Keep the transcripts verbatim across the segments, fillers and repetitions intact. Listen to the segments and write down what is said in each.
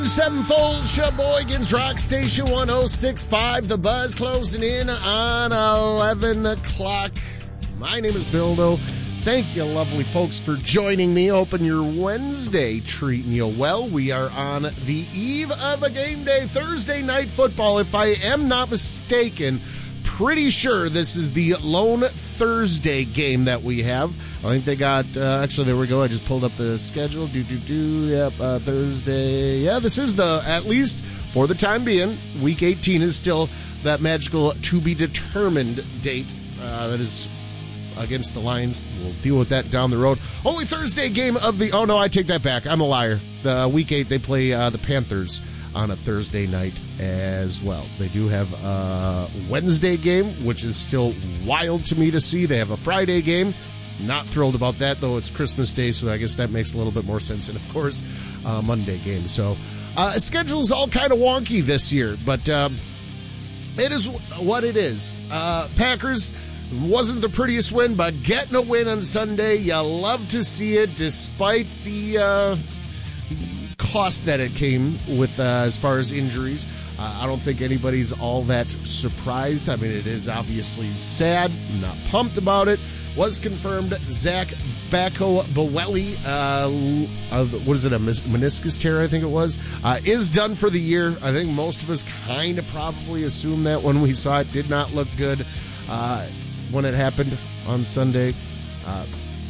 Sevenfold Sheboygan's Rock Station one oh six point five. The Buzz closing in on eleven o'clock. My name is Bildo. Thank you, lovely folks, for joining me. Hoping your Wednesday treating you well. We are on the eve of a game day, Thursday night football. If I am not mistaken, pretty sure this is the lone Thursday game that we have. I think they got, uh, actually, there we go. I just pulled up the schedule. Do, do, do. Yep, uh, Thursday. Yeah, this is the, at least for the time being, week eighteen is still that magical to-be-determined date. Uh, that is against the Lions. We'll deal with that down the road. Only Thursday game of the, oh no, I take that back. I'm a liar. The week eight, they play uh, the Panthers on a Thursday night as well. They do have a Wednesday game, which is still wild to me to see. They have a Friday game. Not thrilled about that, though. It's Christmas Day, so I guess that makes a little bit more sense. And, of course, uh, Monday game. So, uh, schedule's all kind of wonky this year, but um, it is what it is. Uh, Packers wasn't the prettiest win, but getting a win on Sunday, you love to see it, despite the uh, cost that it came with uh, as far as injuries. Uh, I don't think anybody's all that surprised. I mean, it is obviously sad. I'm not pumped about it. Was confirmed Zach Bacco-Bowelli, uh, uh, what is it, a meniscus tear, I think it was, uh, is done for the year. I think most of us kind of probably assumed that when we saw it. Did not look good uh, when it happened on Sunday. Uh,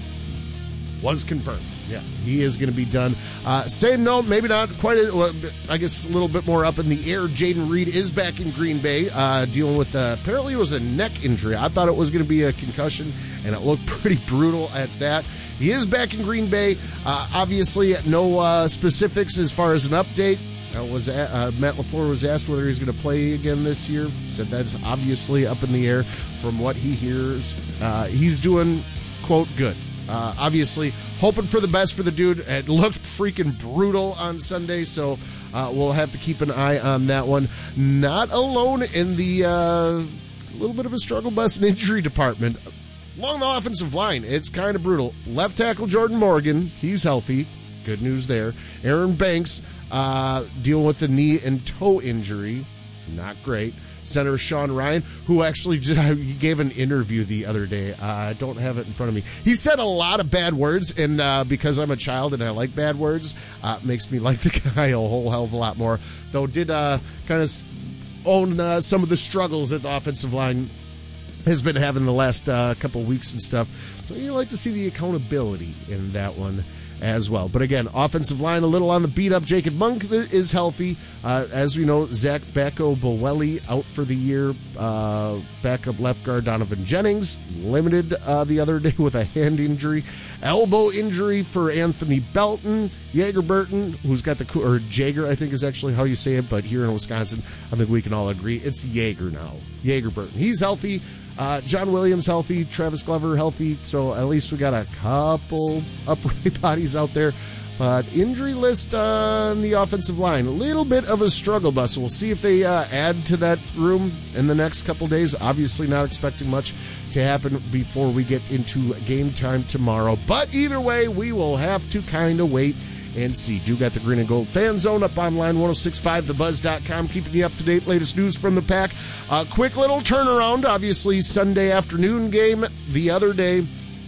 was confirmed. Yeah, he is going to be done. Uh, same note, maybe not quite, a, well, I guess a little bit more up in the air. Jaden Reed is back in Green Bay, uh, dealing with, uh, apparently it was a neck injury. I thought it was going to be a concussion, and it looked pretty brutal at that. He is back in Green Bay. Uh, obviously, no uh, specifics as far as an update. Uh, was uh, Matt LaFleur was asked whether he's going to play again this year. Said that's obviously up in the air. From what he hears, uh, he's doing, quote, good. Uh, obviously, hoping for the best for the dude. It looked freaking brutal on Sunday, so uh, we'll have to keep an eye on that one. Not alone in the uh, little bit of a struggle bus and injury department. Along the offensive line, it's kind of brutal. Left tackle Jordan Morgan, he's healthy. Good news there. Aaron Banks uh, dealing with the knee and toe injury. Not great. Center Sean Ryan, who actually just, he gave an interview the other day. Uh, I don't have it in front of me. He said a lot of bad words, and uh, because I'm a child and I like bad words, uh, makes me like the guy a whole hell of a lot more. Though did uh, kind of own uh, some of the struggles that the offensive line has been having the last uh, couple weeks and stuff. So you like to see the accountability in that one as well. But again, offensive line a little on the beat up. Jacob Monk is healthy. Uh, as we know, Zach Bacco-Bowelli out for the year. Uh, backup left guard Donovan Jennings limited uh, the other day with a hand injury. Elbow injury for Anthony Belton. Jaeger Burton, who's got the, or Jaeger, I think is actually how you say it, but here in Wisconsin, I think we can all agree it's Jaeger now. Jaeger Burton. He's healthy. Uh, John Williams healthy, Travis Glover healthy, so at least we got a couple upright bodies out there. But injury list on the offensive line, a little bit of a struggle bus. We'll see if they uh, add to that room in the next couple days. Obviously not expecting much to happen before we get into game time tomorrow. But either way, we will have to kind of wait and see. Do got the Green and Gold Fan Zone up online, one oh six point five the buzz dot com, keeping you up to date. Latest news from the Pack. A quick little turnaround, obviously Sunday afternoon game the other day,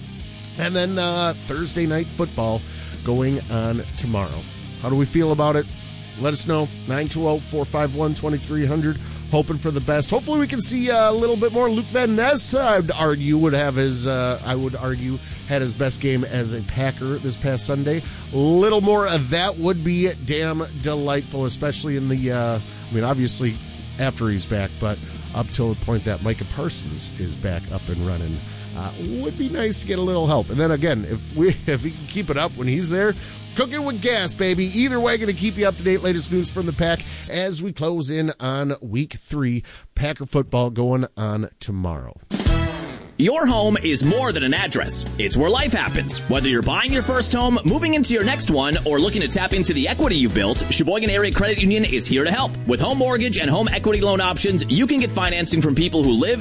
and then uh, Thursday night football going on tomorrow. How do we feel about it? Let us know. nine two zero, four five one, two three zero zero. Hoping for the best. Hopefully we can see uh, a little bit more. Luke Van Ness, I would argue, would have his, uh, I would argue, had his best game as a Packer this past Sunday. A little more of that would be damn delightful, especially in the, uh, I mean, obviously after he's back, but up till the point that Micah Parsons is back up and running. Uh, would be nice to get a little help. And then again, if we if he can keep it up when he's there, cooking with gas, baby. Either way, going to keep you up to date. Latest news from the Pack as we close in on week three. Packer football going on tomorrow. Your home is more than an address. It's where life happens. Whether you're buying your first home, moving into your next one, or looking to tap into the equity you've built, Sheboygan Area Credit Union is here to help. With home mortgage and home equity loan options, you can get financing from people who live